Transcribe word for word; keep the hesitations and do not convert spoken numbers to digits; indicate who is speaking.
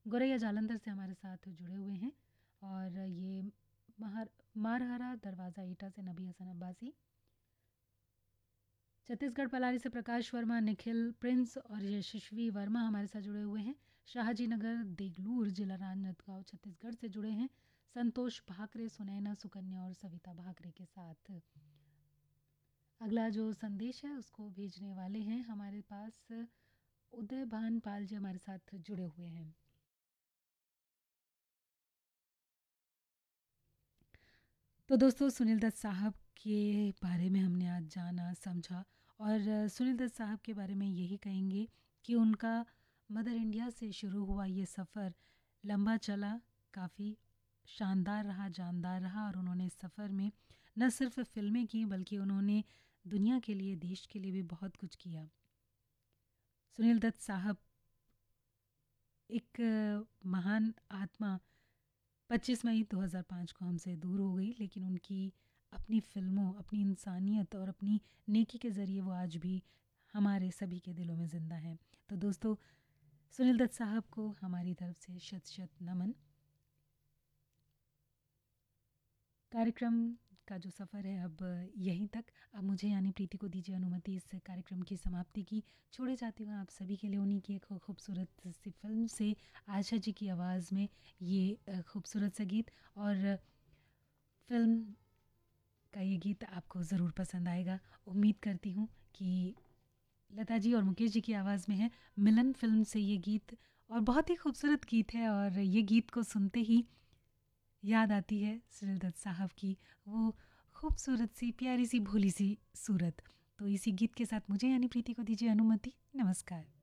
Speaker 1: गोरैया जालंधर से हमारे साथ जुड़े हुए हैं। और ये महर मारहरा दरवाज़ा ईटा से नबी हसन अब्बासी, छत्तीसगढ़ पलारी से प्रकाश वर्मा, निखिल, प्रिंस और यशस्वी वर्मा हमारे साथ जुड़े हुए हैं। शाहजी नगर देगलूर जिला राजनांदगांव छत्तीसगढ़ से जुड़े हैं संतोष भाकरे, सुनैना, सुकन्या और सविता भाकरे के साथ। अगला जो संदेश है उसको भेजने वाले हैं हमारे पास उदय भान पाल जी हमारे साथ जुड़े हुए हैं। तो दोस्तों, सुनील दत्त साहब के बारे में हमने आज जाना समझा। और सुनील दत्त साहब के बारे में यही कहेंगे कि उनका मदर इंडिया से शुरू हुआ ये सफ़र लंबा चला, काफ़ी शानदार रहा, जानदार रहा। और उन्होंने इस सफ़र में न सिर्फ फ़िल्में की बल्कि उन्होंने दुनिया के लिए, देश के लिए भी बहुत कुछ किया। सुनील दत्त साहब एक महान आत्मा पच्चीस मई दो हज़ार पाँच को हमसे दूर हो गई, लेकिन उनकी अपनी फ़िल्मों, अपनी इंसानियत और अपनी नेकी के ज़रिए वो आज भी हमारे सभी के दिलों में ज़िंदा हैं। तो दोस्तों, सुनील दत्त साहब को हमारी तरफ से शत शत नमन। कार्यक्रम का जो सफ़र है अब यहीं तक। अब मुझे यानी प्रीति को दीजिए अनुमति इस कार्यक्रम की समाप्ति की। छोड़े जाती हूँ आप सभी के लिए उन्हीं की एक खूबसूरत सी फिल्म से आशा जी की आवाज़ में ये खूबसूरत सा गीत। और फिल्म का ये गीत आपको ज़रूर पसंद आएगा। उम्मीद करती हूँ कि लता जी और मुकेश जी की आवाज़ में है। मिलन फिल्म से ये गीत, और बहुत ही खूबसूरत गीत है। और ये गीत को सुनते ही याद आती है सुनील दत्त साहब की वो खूबसूरत सी, प्यारी सी, भोली सी सूरत। तो इसी गीत के साथ मुझे यानी प्रीति को दीजिए अनुमति। नमस्कार।